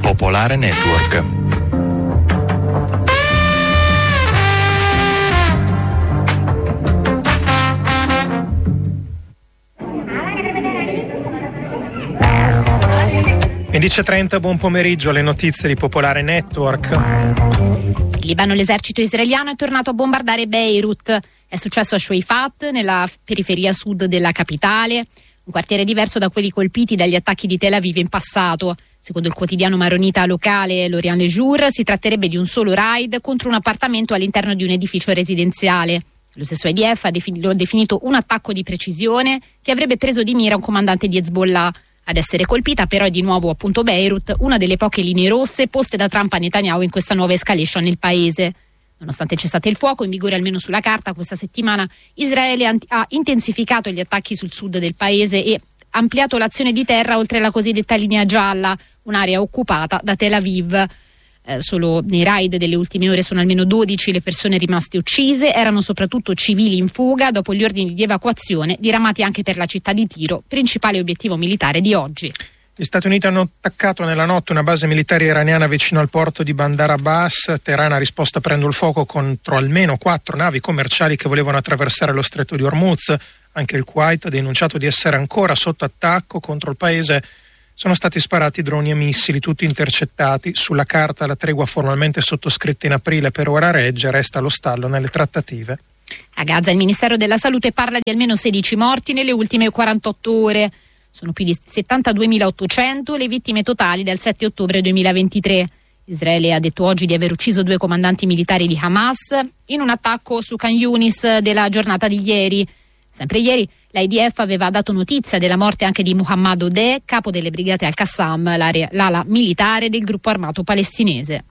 Popolare Network. E 10:30, buon pomeriggio, le notizie di Popolare Network. In Libano l'esercito israeliano è tornato a bombardare Beirut. È successo a Shuaifat, nella periferia sud della capitale, un quartiere diverso da quelli colpiti dagli attacchi di Tel Aviv in passato. Secondo il quotidiano maronita locale L'Orient Le Jour, si tratterebbe di un solo raid contro un appartamento all'interno di un edificio residenziale. Lo stesso IDF ha definito un attacco di precisione che avrebbe preso di mira un comandante di Hezbollah. Ad essere colpita però è di nuovo appunto Beirut, una delle poche linee rosse poste da Trump a Netanyahu in questa nuova escalation nel paese. Nonostante cessate il fuoco, in vigore almeno sulla carta, questa settimana Israele ha intensificato gli attacchi sul sud del paese e ampliato l'azione di terra oltre la cosiddetta linea gialla, un'area occupata da Tel Aviv. Solo nei raid delle ultime ore sono almeno 12 le persone rimaste uccise, erano soprattutto civili in fuga dopo gli ordini di evacuazione diramati anche per la città di Tiro, principale obiettivo militare di oggi. Gli Stati Uniti hanno attaccato nella notte una base militare iraniana vicino al porto di Bandar Abbas. Teheran ha risposto aprendo il fuoco contro almeno 4 navi commerciali che volevano attraversare lo stretto di Hormuz. Anche il Kuwait ha denunciato di essere ancora sotto attacco. Contro il paese sono stati sparati droni e missili, tutti intercettati. Sulla carta la tregua formalmente sottoscritta in aprile per ora regge, resta allo stallo nelle trattative. A Gaza il Ministero della Salute parla di almeno 16 morti nelle ultime 48 ore. Sono più di 72.800 le vittime totali dal 7 ottobre 2023. Israele ha detto oggi di aver ucciso 2 comandanti militari di Hamas in un attacco su Khan Yunis della giornata di ieri. Sempre ieri l'IDF aveva dato notizia della morte anche di Muhammad Odeh, capo delle brigate Al-Qassam, l'ala militare del gruppo armato palestinese.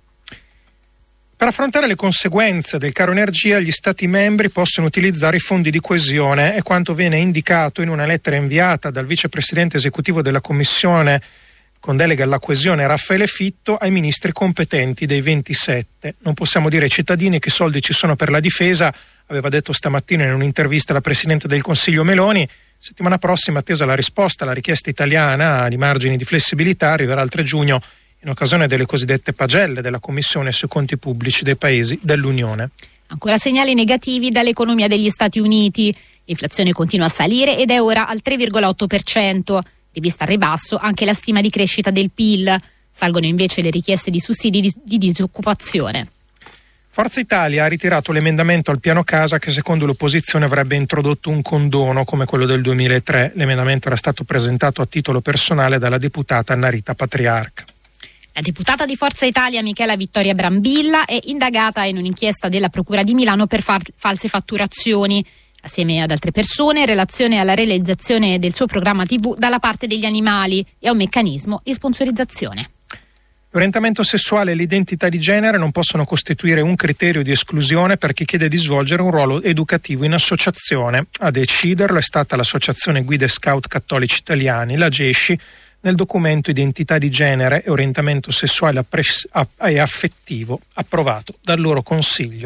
Per affrontare le conseguenze del caro energia, gli Stati membri possono utilizzare i fondi di coesione, è quanto viene indicato in una lettera inviata dal vicepresidente esecutivo della Commissione con delega alla coesione Raffaele Fitto ai ministri competenti dei 27. Non possiamo dire ai cittadini che soldi ci sono per la difesa, aveva detto stamattina in un'intervista la Presidente del Consiglio Meloni. Settimana prossima, attesa la risposta alla richiesta italiana di margini di flessibilità, arriverà il 3 giugno in occasione delle cosiddette pagelle della Commissione sui conti pubblici dei paesi dell'Unione. Ancora segnali negativi dall'economia degli Stati Uniti. L'inflazione continua a salire ed è ora al 3,8%. Rivista al ribasso anche la stima di crescita del PIL. Salgono invece le richieste di sussidi di disoccupazione. Forza Italia ha ritirato l'emendamento al piano casa che secondo l'opposizione avrebbe introdotto un condono come quello del 2003. L'emendamento era stato presentato a titolo personale dalla deputata Annarita Patriarca. La deputata di Forza Italia Michela Vittoria Brambilla è indagata in un'inchiesta della Procura di Milano per false fatturazioni, assieme ad altre persone, in relazione alla realizzazione del suo programma TV dalla parte degli animali e a un meccanismo di sponsorizzazione. L'orientamento sessuale e l'identità di genere non possono costituire un criterio di esclusione per chi chiede di svolgere un ruolo educativo in associazione. A deciderlo è stata l'Associazione Guide Scout Cattolici Italiani, la GESCI, nel documento Identità di genere e orientamento sessuale e affettivo approvato dal loro consiglio.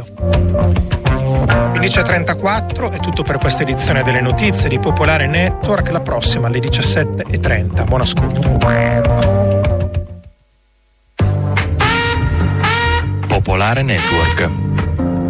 15:34 è tutto per questa edizione delle notizie di Popolare Network, la prossima alle 17:30. Buon ascolto. Popolare Network.